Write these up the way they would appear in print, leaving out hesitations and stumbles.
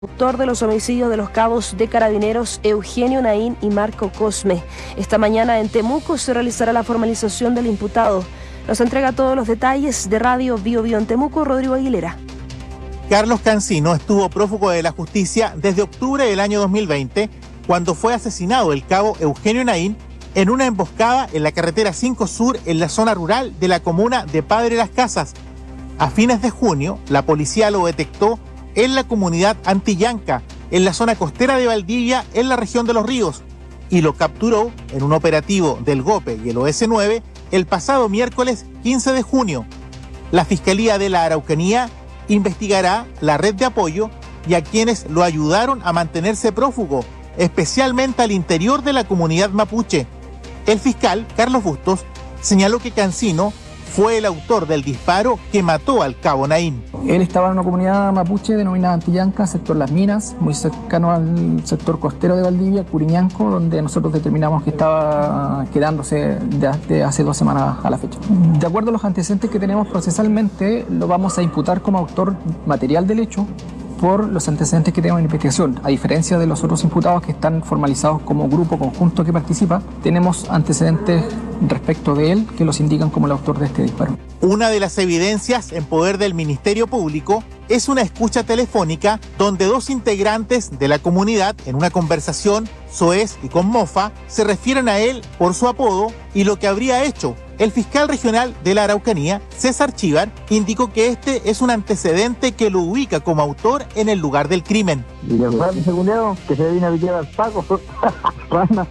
Autor de los homicidios de los cabos de Carabineros Eugenio Naín y Marco Cosme. Esta mañana en Temuco se realizará la formalización del imputado. Nos entrega todos los detalles de Radio Bio Bio en Temuco, Rodrigo Aguilera. Carlos Cancino estuvo prófugo de la justicia desde octubre del año 2020, cuando fue asesinado el cabo Eugenio Naín en una emboscada en la carretera 5 Sur en la zona rural de la comuna de Padre Las Casas. A fines de junio, la policía lo detectó en la comunidad Antillanca, en la zona costera de Valdivia, en la región de Los Ríos, y lo capturó en un operativo del GOPE y el OS9 el pasado miércoles 15 de junio. La Fiscalía de la Araucanía investigará la red de apoyo y a quienes lo ayudaron a mantenerse prófugo, especialmente al interior de la comunidad mapuche. El fiscal, Carlos Bustos, señaló que Cancino fue el autor del disparo que mató al cabo Naín. Él estaba en una comunidad mapuche denominada Antillanca, sector Las Minas, muy cercano al sector costero de Valdivia, Curiñanco, donde nosotros determinamos que estaba quedándose desde hace 2 semanas a la fecha. De acuerdo a los antecedentes que tenemos procesalmente, lo vamos a imputar como autor material del hecho por los antecedentes que tenemos en investigación. A diferencia de los otros imputados que están formalizados como grupo conjunto que participa, tenemos antecedentes respecto de él que los indican como el autor de este disparo. Una de las evidencias en poder del Ministerio Público es una escucha telefónica donde 2 integrantes de la comunidad, en una conversación soez y con mofa, se refieren a él por su apodo y lo que habría hecho. El fiscal regional de la Araucanía, César Chívar, indicó que este es un antecedente que lo ubica como autor en el lugar del crimen. Y le fue a mi segundo que se vino a pillar al Paco, rana.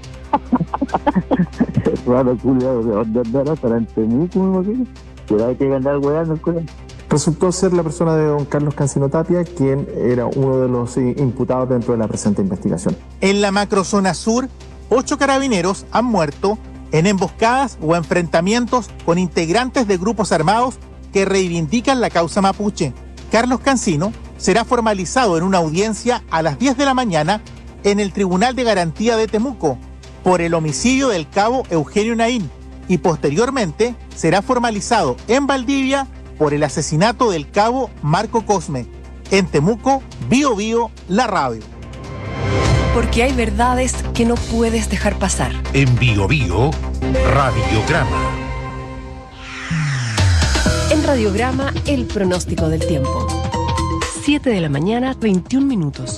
Raro culiado, de andar hasta en Temuco, me imagino. Que hay que andar hueando el culiado. Resultó ser la persona de don Carlos Cancino Tapia, quien era uno de los imputados dentro de la presente investigación. En la macrozona sur, 8 carabineros han muerto en emboscadas o enfrentamientos con integrantes de grupos armados que reivindican la causa mapuche. Carlos Cancino será formalizado en una audiencia a las 10 de la mañana en el Tribunal de Garantía de Temuco por el homicidio del cabo Eugenio Naín y posteriormente será formalizado en Valdivia por el asesinato del cabo Marco Cosme. En Temuco, Bio Bio, la radio. Porque hay verdades que no puedes dejar pasar. En Bio Bio, Radiograma. En Radiograma, el pronóstico del tiempo. 7 de la mañana, 21 minutos.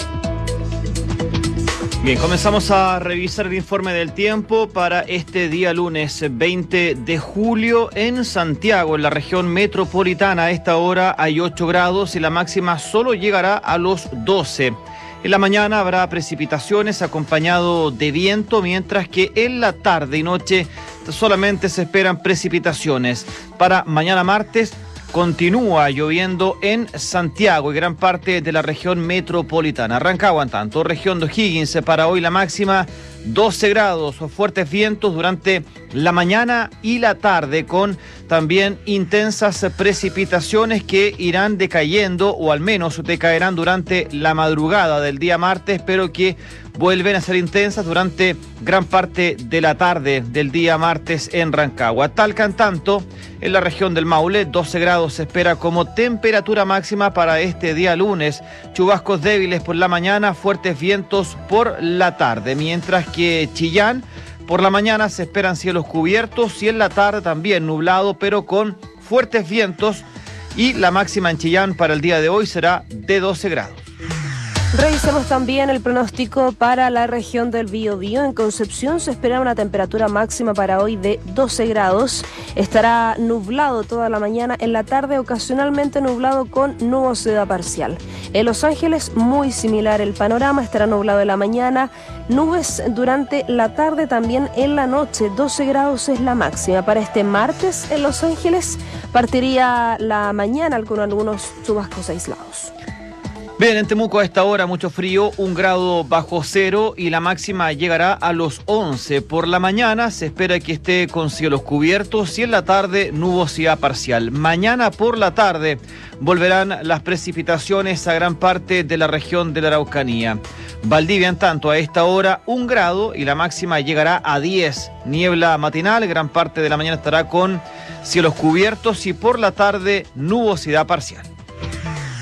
Bien, comenzamos a revisar el informe del tiempo para este día lunes 20 de julio en Santiago, en la región metropolitana. A esta hora hay 8 grados y la máxima solo llegará a los 12. En la mañana habrá precipitaciones acompañado de viento, mientras que en la tarde y noche solamente se esperan precipitaciones. Para mañana martes continúa lloviendo en Santiago y gran parte de la región metropolitana. Rancagua, en tanto, región de O'Higgins, para hoy la máxima 12 grados o fuertes vientos durante la mañana y la tarde, con también intensas precipitaciones que irán decayendo o al menos decaerán durante la madrugada del día martes, pero que vuelven a ser intensas durante gran parte de la tarde del día martes en Rancagua. Talca, en tanto, en la región del Maule, 12 grados se espera como temperatura máxima para este día lunes. Chubascos débiles por la mañana, fuertes vientos por la tarde, mientras que Chillán, por la mañana se esperan cielos cubiertos y en la tarde también nublado, pero con fuertes vientos, y la máxima en Chillán para el día de hoy será de 12 grados. Revisemos también el pronóstico para la región del Biobío. En Concepción se espera una temperatura máxima para hoy de 12 grados. Estará nublado toda la mañana, en la tarde ocasionalmente nublado con nubosidad parcial. En Los Ángeles muy similar el panorama, estará nublado en la mañana, nubes durante la tarde, también en la noche, 12 grados es la máxima. Para este martes en Los Ángeles partiría la mañana con algunos chubascos aislados. Bien, en Temuco a esta hora mucho frío, 1 grado bajo cero y la máxima llegará a los 11. Por la mañana se espera que esté con cielos cubiertos y en la tarde nubosidad parcial. Mañana por la tarde volverán las precipitaciones a gran parte de la región de la Araucanía. Valdivia, en tanto, a esta hora 1 grado y la máxima llegará a 10. Niebla matinal, gran parte de la mañana estará con cielos cubiertos y por la tarde nubosidad parcial.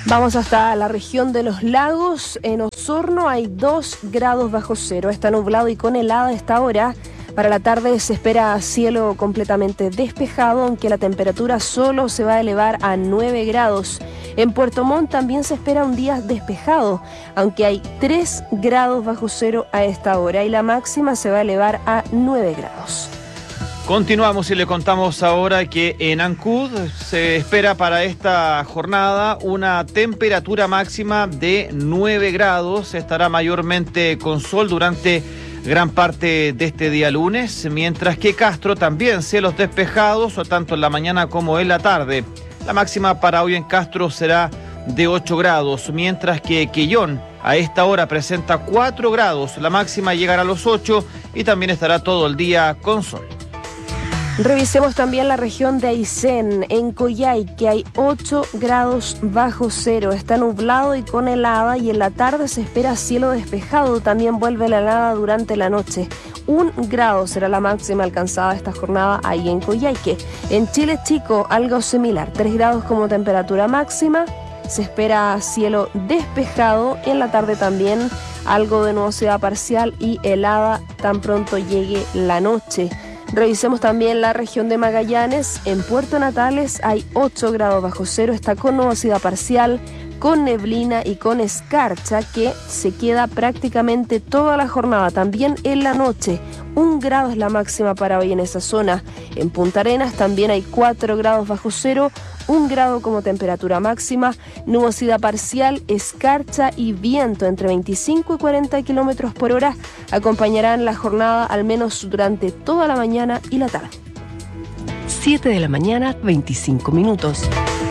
Vamos hasta la región de los lagos. En Osorno hay 2 grados bajo cero. Está nublado y con helada a esta hora. Para la tarde se espera cielo completamente despejado, aunque la temperatura solo se va a elevar a 9 grados. En Puerto Montt también se espera un día despejado, aunque hay 3 grados bajo cero a esta hora y la máxima se va a elevar a 9 grados. Continuamos y le contamos ahora que en Ancud se espera para esta jornada una temperatura máxima de 9 grados. Estará mayormente con sol durante gran parte de este día lunes, mientras que Castro también cielos despejados, o tanto en la mañana como en la tarde. La máxima para hoy en Castro será de 8 grados, mientras que Quillón a esta hora presenta 4 grados. La máxima llegará a los 8 y también estará todo el día con sol. Revisemos también la región de Aysén, en Coyhaique hay 8 grados bajo cero. Está nublado y con helada y en la tarde se espera cielo despejado. También vuelve la helada durante la noche. 1 grado será la máxima alcanzada esta jornada ahí en Coyhaique. En Chile Chico, algo similar, 3 grados como temperatura máxima. Se espera cielo despejado. En la tarde también algo de nubosidad parcial y helada tan pronto llegue la noche. Revisemos también la región de Magallanes. En Puerto Natales hay 8 grados bajo cero. Está con nubosidad parcial, con neblina y con escarcha que se queda prácticamente toda la jornada. También en la noche, 1 grado es la máxima para hoy en esa zona. En Punta Arenas también hay 4 grados bajo cero. 1 grado como temperatura máxima, nubosidad parcial, escarcha y viento entre 25 y 40 kilómetros por hora acompañarán la jornada al menos durante toda la mañana y la tarde. 7 de la mañana, 25 minutos.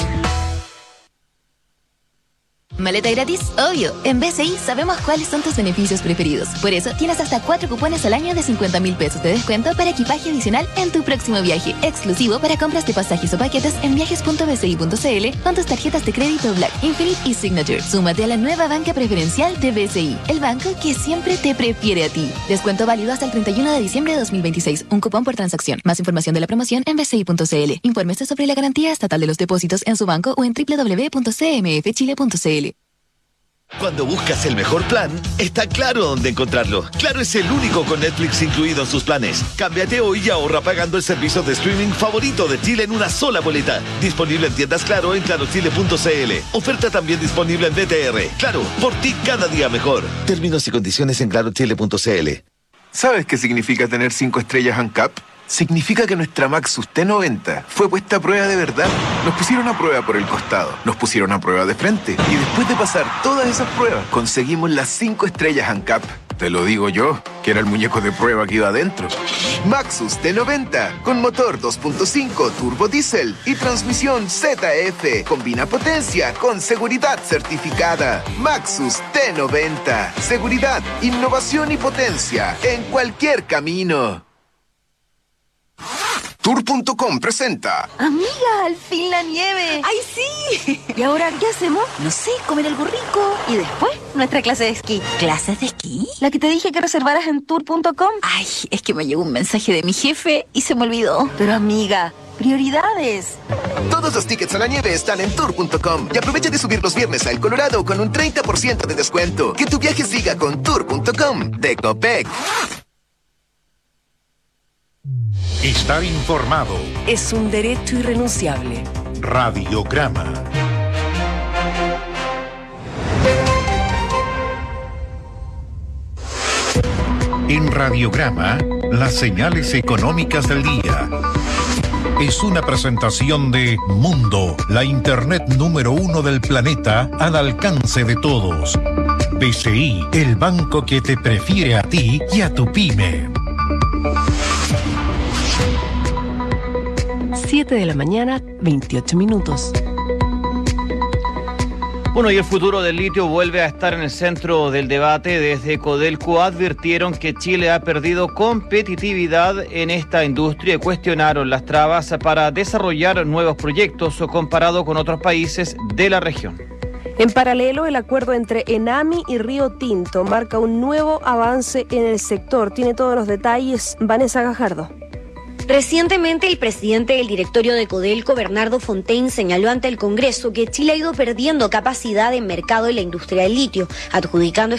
Maleta gratis, obvio. En BCI sabemos cuáles son tus beneficios preferidos. Por eso tienes hasta 4 cupones al año de 50.000 pesos de descuento para equipaje adicional en tu próximo viaje. Exclusivo para compras de pasajes o paquetes en viajes.bci.cl con tus tarjetas de crédito Black, Infinite y Signature. Súmate a la nueva banca preferencial de BCI, el banco que siempre te prefiere a ti. Descuento válido hasta el 31 de diciembre de 2026. Un cupón por transacción. Más información de la promoción en bci.cl. Infórmese sobre la garantía estatal de los depósitos en su banco o en www.cmfchile.cl. Cuando buscas el mejor plan, está Claro dónde encontrarlo. Claro es el único con Netflix incluido en sus planes. Cámbiate hoy y ahorra pagando el servicio de streaming favorito de Chile en una sola boleta. Disponible en tiendas Claro en clarochile.cl. Oferta también disponible en BTR. Claro, por ti cada día mejor. Términos y condiciones en clarochile.cl. ¿Sabes qué significa tener 5 estrellas ANCAP? Significa que nuestra Maxus T90 fue puesta a prueba de verdad. Nos pusieron a prueba por el costado, nos pusieron a prueba de frente y después de pasar todas esas pruebas conseguimos las 5 estrellas ANCAP. Te lo digo yo, que era el muñeco de prueba que iba adentro. Maxus T90 con motor 2.5 turbo diésel y transmisión ZF. Combina potencia con seguridad certificada. Maxus T90. Seguridad, innovación y potencia en cualquier camino. Tour.com presenta. Amiga, al fin la nieve. ¡Ay, sí! ¿Y ahora qué hacemos? No sé, comer algo rico. Y después, nuestra clase de esquí. ¿Clases de esquí? La que te dije que reservaras en Tour.com. Ay, es que me llegó un mensaje de mi jefe y se me olvidó. Pero amiga, prioridades. Todos los tickets a la nieve están en Tour.com. Y aprovecha de subir los viernes a El Colorado con un 30% de descuento. Que tu viaje siga con Tour.com de Copec. Estar informado es un derecho irrenunciable. Radiograma. En Radiograma, las señales económicas del día. Es una presentación de Mundo, la Internet número 1 del planeta al alcance de todos. BCI, el banco que te prefiere a ti y a tu pyme. 7 de la mañana, 28 minutos. Bueno, y el futuro del litio vuelve a estar en el centro del debate. Desde Codelco advirtieron que Chile ha perdido competitividad en esta industria y cuestionaron las trabas para desarrollar nuevos proyectos comparado con otros países de la región. En paralelo, el acuerdo entre Enami y Río Tinto marca un nuevo avance en el sector. Tiene todos los detalles Vanessa Gajardo. Recientemente, el presidente del directorio de Codelco, Bernardo Fontaine, señaló ante el Congreso que Chile ha ido perdiendo capacidad de mercado en la industria del litio, adjudicando